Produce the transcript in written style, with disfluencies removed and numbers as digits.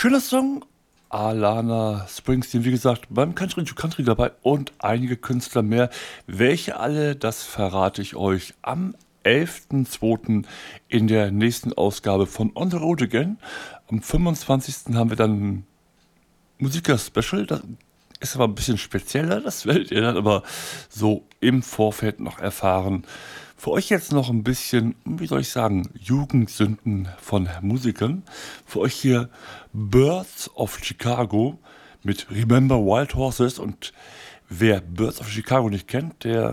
Schöner Song. Alana Springsteen, wie gesagt, beim Country to Country dabei und einige Künstler mehr. Welche alle, das verrate ich euch am 11.02. in der nächsten Ausgabe von On the Road Again. Am 25. haben wir dann ein Musiker-Special. Das ist aber ein bisschen spezieller, das werdet ihr dann aber so im Vorfeld noch erfahren. Für euch jetzt noch ein bisschen, wie soll ich sagen, Jugendsünden von Musikern. Für euch hier Birds of Chicago mit Remember Wild Horses. Und wer Birds of Chicago nicht kennt, der